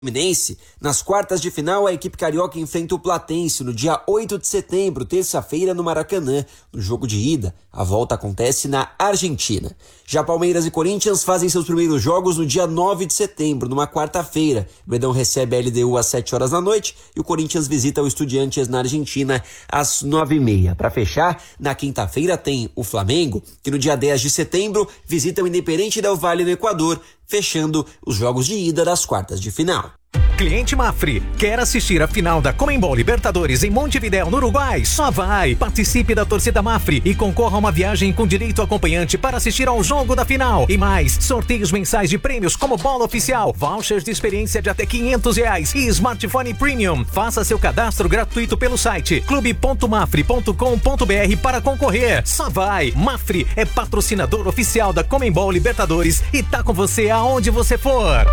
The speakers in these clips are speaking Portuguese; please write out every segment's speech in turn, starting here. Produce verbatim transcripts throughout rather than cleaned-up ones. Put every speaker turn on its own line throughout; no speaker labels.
Fluminense. Nas quartas de final, a equipe carioca enfrenta o Platense no dia oito de setembro, terça-feira, no Maracanã, no jogo de ida. A volta acontece na Argentina. Já Palmeiras e Corinthians fazem seus primeiros jogos no dia nove de setembro, numa quarta-feira. O Verdão recebe a L D U às sete horas da noite e o Corinthians visita o Estudiantes na Argentina às nove e meia. Para fechar, na quinta-feira tem o Flamengo, que no dia dez de setembro visita o Independente del Valle no Equador, fechando os jogos de ida das quartas de final.
Cliente Mafre, quer assistir a final da Conmebol Libertadores em Montevidéu, no Uruguai? Só vai! Participe da torcida Mafre e concorra a uma viagem com direito acompanhante para assistir ao jogo da final. E mais, sorteios mensais de prêmios como bola oficial, vouchers de experiência de até quinhentos reais e smartphone premium. Faça seu cadastro gratuito pelo site clube ponto mafre ponto com ponto br para concorrer. Só vai! Mafre é patrocinador oficial da Conmebol Libertadores e tá com você aonde você for.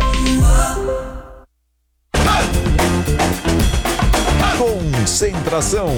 Concentração.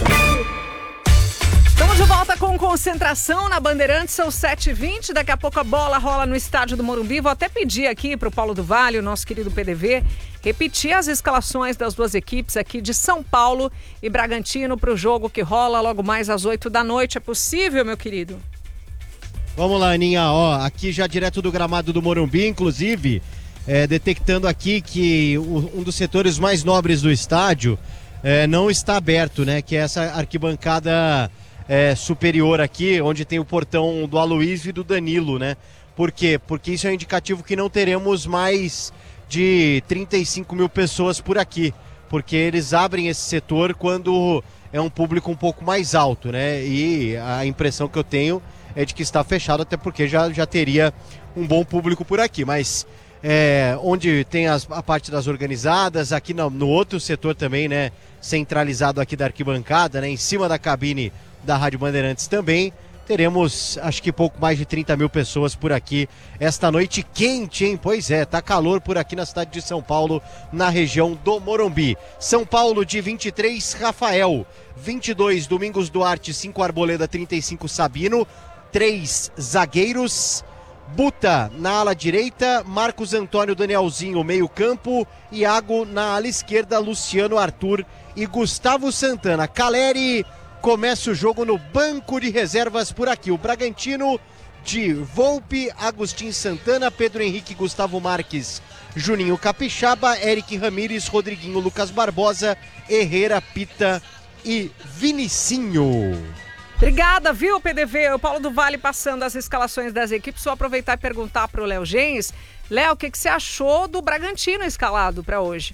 Estamos de volta com Concentração na Bandeirantes, são sete e vinte, daqui a pouco a bola rola no estádio do Morumbi. Vou até pedir aqui para o Paulo do Vale, o nosso querido P D V, repetir as escalações das duas equipes aqui de São Paulo e Bragantino para o jogo que rola logo mais às oito da noite. É possível, meu querido?
Vamos lá, Aninha, ó, aqui já direto do gramado do Morumbi, inclusive, é, detectando aqui que o, um dos setores mais nobres do estádio É, não está aberto, né? Que é essa arquibancada é, superior aqui, onde tem o portão do Aloysio e do Danilo, né? Por quê? Porque isso é um indicativo que não teremos mais de trinta e cinco mil pessoas por aqui, porque eles abrem esse setor quando é um público um pouco mais alto, né? E a impressão que eu tenho é de que está fechado, até porque já, já teria um bom público por aqui, mas... É, onde tem as, a parte das organizadas, aqui no, no outro setor também, né, centralizado aqui da arquibancada, né, em cima da cabine da Rádio Bandeirantes também, teremos acho que pouco mais de trinta mil pessoas por aqui esta noite quente, hein? Pois é, tá calor por aqui na cidade de São Paulo, na região do Morumbi. São Paulo de vinte e três, Rafael, vinte e dois, Domingos Duarte, cinco, Arboleda, trinta e cinco, Sabino, três zagueiros, Buta na ala direita, Marcos Antônio, Danielzinho, meio campo, Iago na ala esquerda, Luciano, Arthur e Gustavo Santana. Caleri começa o jogo no banco de reservas por aqui. O Bragantino de Volpe, Agostinho Santana, Pedro Henrique, Gustavo Marques, Juninho Capixaba, Eric Ramírez, Rodriguinho, Lucas Barbosa, Herrera, Pita e Vinicinho.
Obrigada, viu, P D V? O Paulo do Vale passando as escalações das equipes. Só aproveitar e perguntar para o Léo Gens. Léo, o que, que você achou do Bragantino escalado para hoje?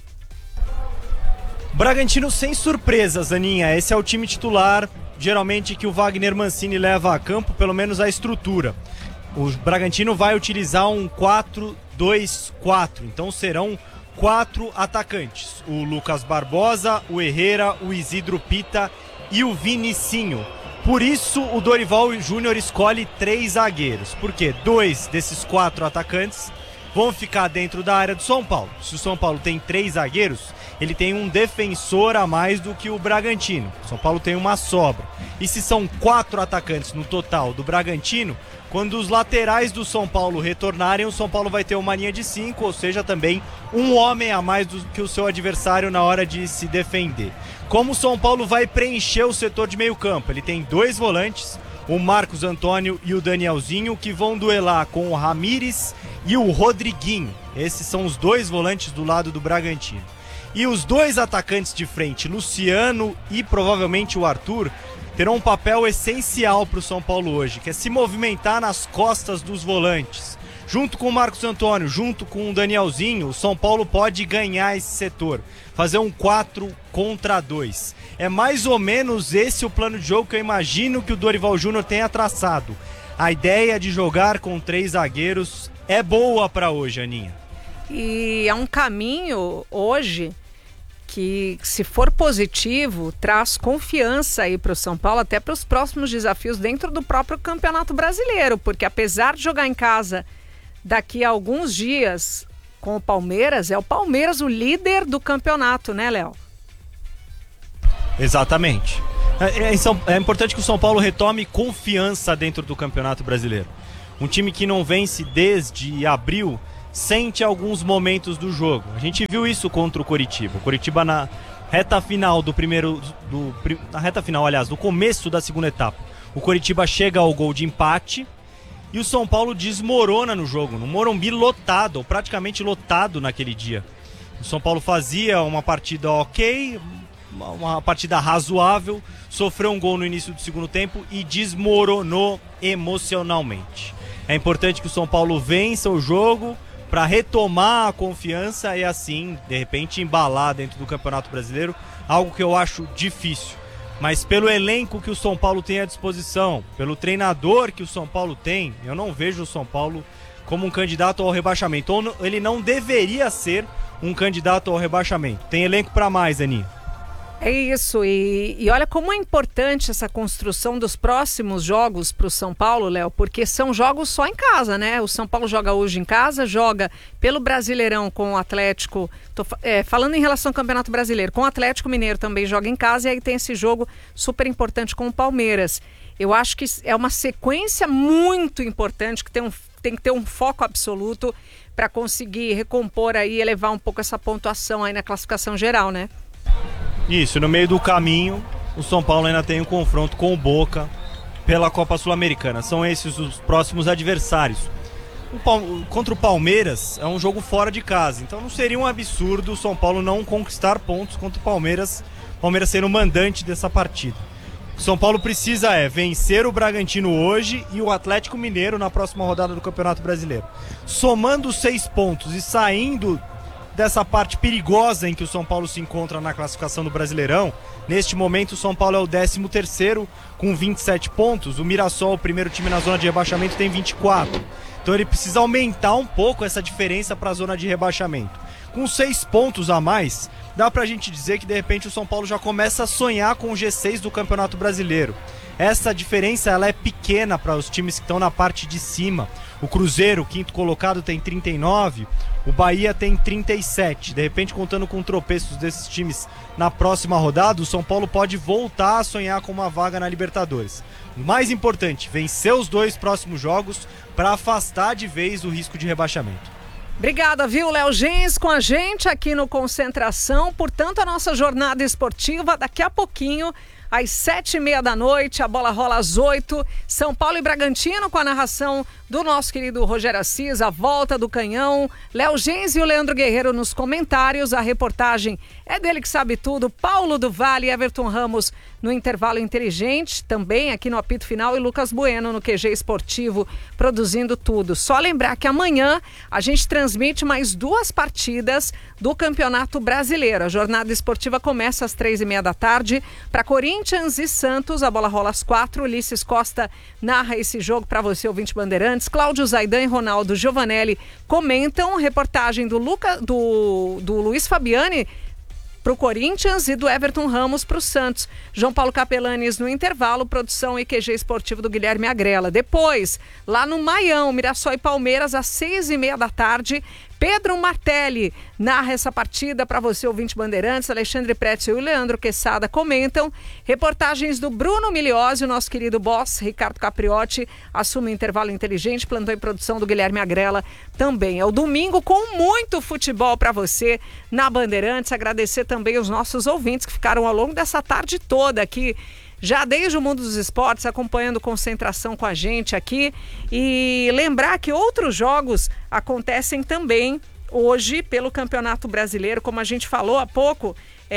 Bragantino sem surpresas, Aninha. Esse é o time titular, geralmente, que o Wagner Mancini leva a campo, pelo menos a estrutura. O Bragantino vai utilizar um quatro dois quatro, então serão quatro atacantes. O Lucas Barbosa, o Herrera, o Isidro Pita e o Vinicinho. Por isso, o Dorival Júnior escolhe três zagueiros. Por quê? Dois desses quatro atacantes vão ficar dentro da área do São Paulo. Se o São Paulo tem três zagueiros, ele tem um defensor a mais do que o Bragantino. O São Paulo tem uma sobra. E se são quatro atacantes no total do Bragantino, quando os laterais do São Paulo retornarem, o São Paulo vai ter uma linha de cinco, ou seja, também um homem a mais do que o seu adversário na hora de se defender. Como o São Paulo vai preencher o setor de meio campo? Ele tem dois volantes, o Marcos Antônio e o Danielzinho, que vão duelar com o Ramírez e o Rodriguinho. Esses são os dois volantes do lado do Bragantino. E os dois atacantes de frente, Luciano e provavelmente o Arthur, terão um papel essencial para o São Paulo hoje, que é se movimentar nas costas dos volantes. Junto com o Marcos Antônio, junto com o Danielzinho, o São Paulo pode ganhar esse setor, fazer um quatro contra dois. É mais ou menos esse o plano de jogo que eu imagino que o Dorival Júnior tenha traçado. A ideia de jogar com três zagueiros é boa para hoje, Aninha.
E é um caminho hoje que, se for positivo, traz confiança aí para o São Paulo, até para os próximos desafios dentro do próprio Campeonato Brasileiro, porque apesar de jogar em casa daqui a alguns dias com o Palmeiras, é o Palmeiras o líder do campeonato, né, Léo?
Exatamente. É, é, é importante que o São Paulo retome confiança dentro do Campeonato Brasileiro. Um time que não vence desde abril sente alguns momentos do jogo. A gente viu isso contra o Coritiba. O Coritiba na reta final do primeiro... Do, na reta final, aliás, do começo da segunda etapa. O Coritiba chega ao gol de empate e o São Paulo desmorona no jogo. No Morumbi lotado, ou praticamente lotado naquele dia. O São Paulo fazia uma partida ok, uma partida razoável, sofreu um gol no início do segundo tempo e desmoronou emocionalmente. É importante que o São Paulo vença o jogo para retomar a confiança e assim, de repente, embalar dentro do Campeonato Brasileiro, algo que eu acho difícil. Mas pelo elenco que o São Paulo tem à disposição, pelo treinador que o São Paulo tem, eu não vejo o São Paulo como um candidato ao rebaixamento. Ou ele não deveria ser um candidato ao rebaixamento. Tem elenco para mais, Aninha.
É isso, e, e olha como é importante essa construção dos próximos jogos para o São Paulo, Léo, porque são jogos só em casa, né? O São Paulo joga hoje em casa, joga pelo Brasileirão com o Atlético, tô, é, falando em relação ao Campeonato Brasileiro, com o Atlético Mineiro também joga em casa, e aí tem esse jogo super importante com o Palmeiras. Eu acho que é uma sequência muito importante, que tem, um, tem que ter um foco absoluto para conseguir recompor aí e elevar um pouco essa pontuação aí na classificação geral, né?
Isso, no meio do caminho, o São Paulo ainda tem um confronto com o Boca pela Copa Sul-Americana. São esses os próximos adversários. O Pal... Contra o Palmeiras é um jogo fora de casa, então não seria um absurdo o São Paulo não conquistar pontos contra o Palmeiras, o Palmeiras sendo o mandante dessa partida. O São Paulo precisa é vencer o Bragantino hoje e o Atlético Mineiro na próxima rodada do Campeonato Brasileiro. Somando seis pontos e saindo dessa parte perigosa em que o São Paulo se encontra na classificação do Brasileirão, neste momento o São Paulo é o décimo terceiro com vinte e sete pontos, o Mirassol, o primeiro time na zona de rebaixamento, tem vinte e quatro. Então ele precisa aumentar um pouco essa diferença para a zona de rebaixamento. Com seis pontos a mais, dá pra gente dizer que de repente o São Paulo já começa a sonhar com o G seis do Campeonato Brasileiro. Essa diferença ela é pequena para os times que estão na parte de cima. O Cruzeiro, quinto colocado, tem trinta e nove, o Bahia tem trinta e sete. De repente, contando com tropeços desses times na próxima rodada, o São Paulo pode voltar a sonhar com uma vaga na Libertadores. O mais importante, vencer os dois próximos jogos para afastar de vez o risco de rebaixamento.
Obrigada, viu, Léo Gens, com a gente aqui no Concentração. Portanto, a nossa jornada esportiva daqui a pouquinho, às sete e meia da noite, a bola rola às oito. São Paulo e Bragantino, com a narração do nosso querido Rogério Assis, a volta do Canhão. Léo Gens e o Leandro Guerreiro nos comentários. A reportagem é dele que sabe tudo, Paulo do Vale e Everton Ramos no intervalo inteligente, também aqui no apito final, e Lucas Bueno no Q G esportivo, produzindo tudo. Só lembrar que amanhã a gente transmite mais duas partidas do Campeonato Brasileiro. A jornada esportiva começa às três e meia da tarde para Corinthians e Santos. A bola rola às quatro. Ulisses Costa narra esse jogo para você, ouvinte Bandeirantes. Cláudio Zaidan e Ronaldo Giovanelli comentam. Reportagem do, Luca, do, do Luiz Fabiani para o Corinthians e do Everton Ramos para o Santos. João Paulo Capelanes no intervalo, produção e Q G esportivo do Guilherme Agrela. Depois, lá no Maião, Mirassol e Palmeiras, às seis e meia da tarde, Pedro Martelli narra essa partida para você, ouvinte Bandeirantes. Alexandre Pretzel e o Leandro Quesada comentam. Reportagens do Bruno Miliose, o nosso querido boss, Ricardo Capriotti, assume o intervalo inteligente, plantão e produção do Guilherme Agrela também. É o domingo com muito futebol para você na Bandeirantes. Agradecer também os nossos ouvintes que ficaram ao longo dessa tarde toda aqui, já desde o mundo dos esportes, acompanhando Concentração com a gente aqui. E lembrar que outros jogos acontecem também hoje pelo Campeonato Brasileiro, como a gente falou há pouco.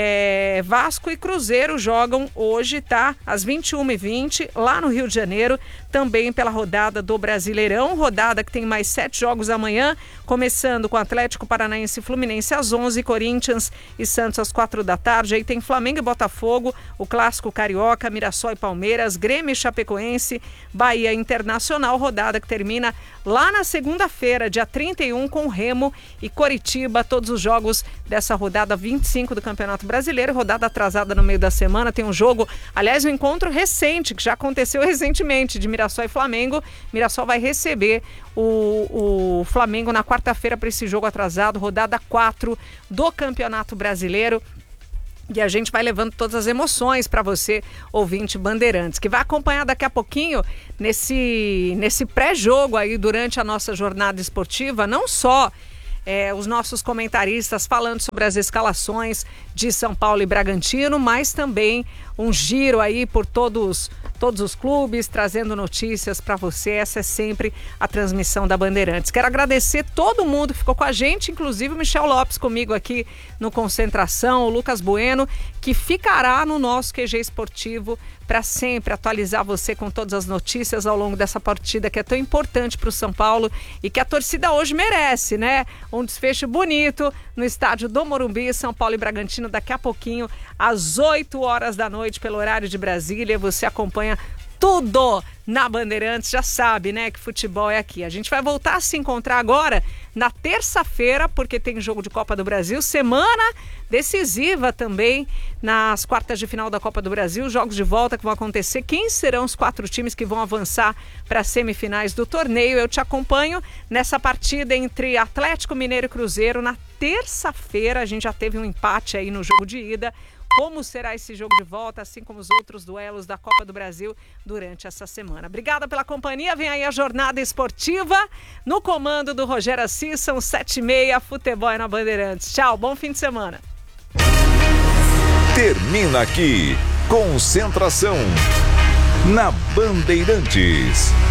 É, Vasco e Cruzeiro jogam hoje, tá? Às vinte e uma e vinte, lá no Rio de Janeiro, também pela rodada do Brasileirão, rodada que tem mais sete jogos amanhã, começando com Atlético Paranaense e Fluminense às onze, Corinthians e Santos às quatro da tarde. Aí tem Flamengo e Botafogo, o clássico carioca, Mirassol e Palmeiras, Grêmio e Chapecoense, Bahia Internacional, rodada que termina lá na segunda-feira, dia trinta e um, com Remo e Coritiba. Todos os jogos dessa rodada vinte e cinco do Campeonato Brasileiro, rodada atrasada no meio da semana. Tem um jogo, aliás, um encontro recente, que já aconteceu recentemente, de Mirassol e Flamengo. Mirassol vai receber o, o Flamengo na quarta-feira para esse jogo atrasado, rodada quatro do Campeonato Brasileiro. E a gente vai levando todas as emoções para você, ouvinte Bandeirantes, que vai acompanhar daqui a pouquinho nesse, nesse pré-jogo aí durante a nossa jornada esportiva, não só é, os nossos comentaristas falando sobre as escalações de São Paulo e Bragantino, mas também um giro aí por todos, todos os clubes, trazendo notícias para você. Essa é sempre a transmissão da Bandeirantes. Quero agradecer todo mundo que ficou com a gente, inclusive o Michel Lopes comigo aqui no Concentração, o Lucas Bueno, que ficará no nosso Q G Esportivo para sempre atualizar você com todas as notícias ao longo dessa partida que é tão importante para o São Paulo e que a torcida hoje merece, né? Um desfecho bonito no estádio do Morumbi, São Paulo e Bragantino, daqui a pouquinho, às oito horas da noite, pelo horário de Brasília. Você acompanha tudo na Bandeirantes, já sabe, né, que futebol é aqui. A gente vai voltar a se encontrar agora na terça-feira, porque tem jogo de Copa do Brasil, semana decisiva também nas quartas de final da Copa do Brasil, jogos de volta que vão acontecer. Quem serão os quatro times que vão avançar para as semifinais do torneio? Eu te acompanho nessa partida entre Atlético Mineiro e Cruzeiro. Na terça-feira a gente já teve um empate aí no jogo de ida. Como será esse jogo de volta, assim como os outros duelos da Copa do Brasil durante essa semana. Obrigada pela companhia, vem aí a jornada esportiva no comando do Rogério Assis, são sete e meia, futebol é na Bandeirantes. Tchau, bom fim de semana.
Termina aqui, Concentração na Bandeirantes.